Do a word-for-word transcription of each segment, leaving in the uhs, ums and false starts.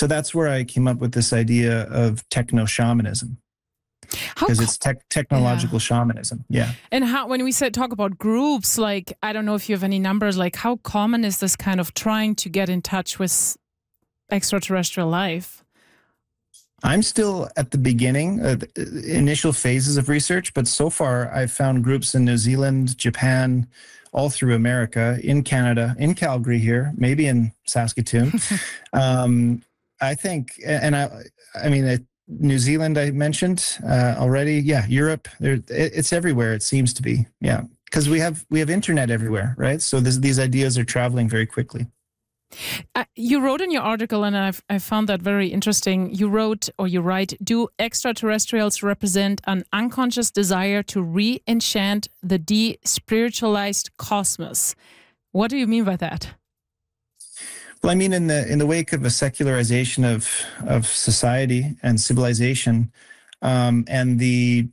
So that's where I came up with this idea of techno-shamanism, because co- it's tech technological yeah. shamanism. Yeah. And how, when we said talk about groups, like, I don't know if you have any numbers, like how common is this kind of trying to get in touch with extraterrestrial life? I'm still at the beginning, uh, the initial phases of research, but so far I've found groups in New Zealand, Japan, all through America, in Canada, in Calgary here, maybe in Saskatoon. um, I think, and I, I mean, it, New Zealand I mentioned uh, already. Yeah, Europe, there, it, it's everywhere. It seems to be. Yeah, because we have we have internet everywhere, right? So this, these ideas are traveling very quickly. Uh, you wrote in your article, and I've, I found that very interesting. You wrote, or you write, do extraterrestrials represent an unconscious desire to re-enchant the de-spiritualized cosmos? What do you mean by that? Well, I mean, in the in the wake of a secularization of of society and civilization, um, and the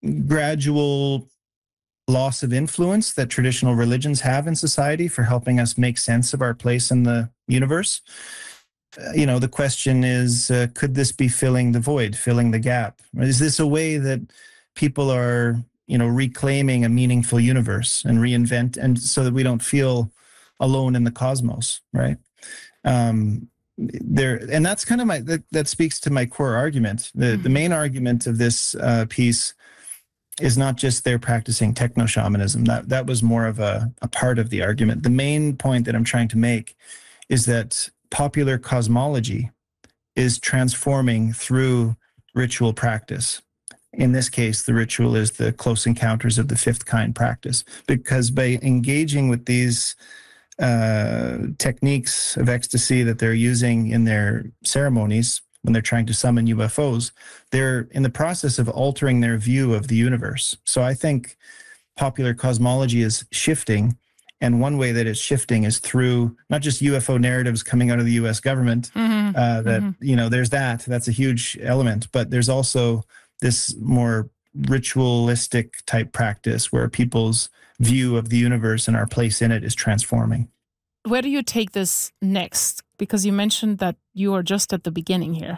gradual loss of influence that traditional religions have in society for helping us make sense of our place in the universe. Uh, you know, the question is, uh, could this be filling the void, filling the gap? Is this a way that people are, you know, reclaiming a meaningful universe and reinvent, and so that we don't feel alone in the cosmos, right? Um, there, and that's kind of my, that, that speaks to my core argument. The, mm-hmm. the main argument of this uh, piece is not just they're practicing techno-shamanism. That that was more of a, a part of the argument. The main point that I'm trying to make is that popular cosmology is transforming through ritual practice. In this case, the ritual is the Close Encounters of the Fifth Kind practice, because by engaging with these uh, techniques of ecstasy that they're using in their ceremonies, when they're trying to summon U F Os, they're in the process of altering their view of the universe. So I think popular cosmology is shifting. And one way that it's shifting is through not just U F O narratives coming out of the U S government, mm-hmm. uh, that, mm-hmm. you know, there's that, that's a huge element, but there's also this more ritualistic type practice where people's view of the universe and our place in it is transforming. Where do you take this next? Because you mentioned that you are just at the beginning here.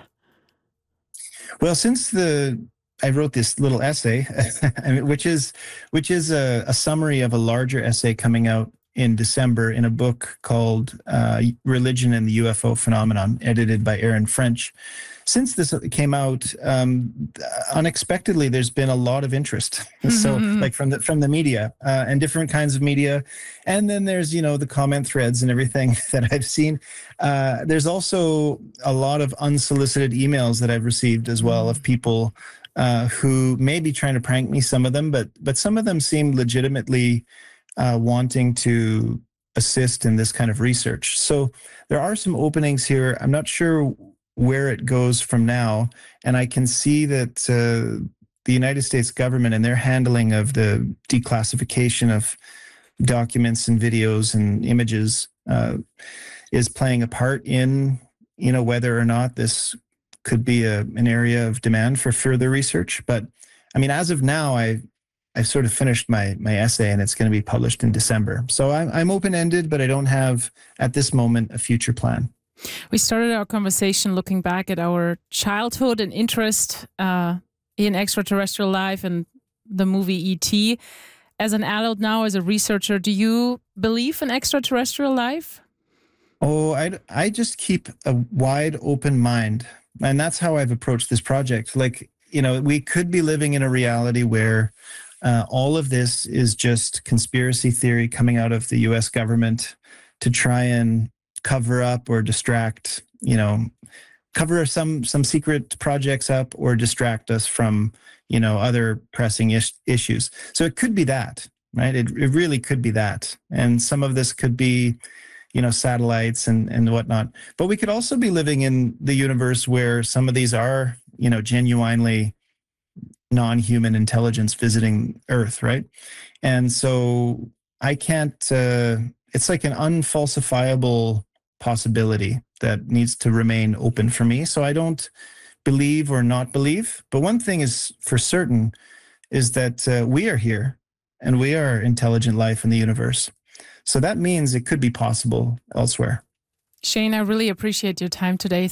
Well, since the I wrote this little essay, which is which is a, a summary of a larger essay coming out in December in a book called uh, Religion and the U F O Phenomenon, edited by Aaron French. Since this came out, um, unexpectedly, there's been a lot of interest. Mm-hmm. So, like from the from the media uh, and different kinds of media, and then there's you know the comment threads and everything that I've seen. Uh, there's also a lot of unsolicited emails that I've received as well, mm-hmm. of people uh, who may be trying to prank me. Some of them, but but some of them seem legitimately uh, wanting to assist in this kind of research. So there are some openings here. I'm not sure where it goes from now. And I can see that uh, the United States government and their handling of the declassification of documents and videos and images uh, is playing a part in, you know, whether or not this could be a, an area of demand for further research. But I mean, as of now, I, I've sort of finished my, my essay and it's going to be published in December. So I'm, I'm open-ended, but I don't have at this moment a future plan. We started our conversation looking back at our childhood and interest uh, in extraterrestrial life and the movie E T As an adult now, as a researcher, do you believe in extraterrestrial life? Oh, I, I just keep a wide open mind. And that's how I've approached this project. Like, you know, we could be living in a reality where uh, all of this is just conspiracy theory coming out of the U S government to try and cover up or distract, you know, cover some some secret projects up or distract us from, you know, other pressing is- issues. So it could be that, right? It, it really could be that. And some of this could be, you know, satellites and, and whatnot. But we could also be living in the universe where some of these are, you know, genuinely non-human intelligence visiting Earth, right? And so I can't, uh, it's like an unfalsifiable possibility that needs to remain open for me. So I don't believe or not believe. But one thing is for certain is that uh, we are here and we are intelligent life in the universe. So that means it could be possible elsewhere. Shane, I really appreciate your time today.